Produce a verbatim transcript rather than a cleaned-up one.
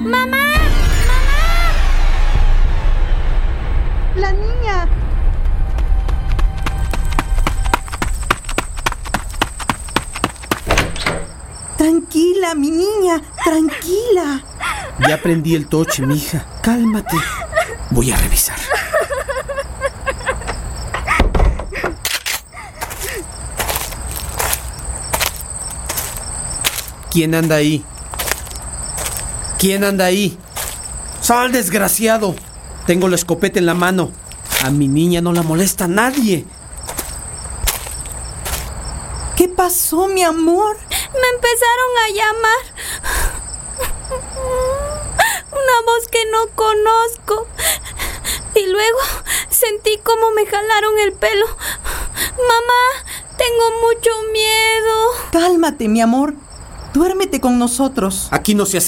¡Mamá! ¡La niña! Tranquila, mi niña, tranquila. Ya prendí el toche, mija. Cálmate. Voy a revisar. ¿Quién anda ahí? ¿Quién anda ahí? ¡Sal, desgraciado! Tengo la escopeta en la mano. A mi niña no la molesta nadie. ¿Qué pasó, mi amor? Me empezaron a llamar. Una voz que no conozco. Y luego sentí como me jalaron el pelo. Mamá, tengo mucho miedo. Cálmate, mi amor. Duérmete con nosotros. Aquí no se hace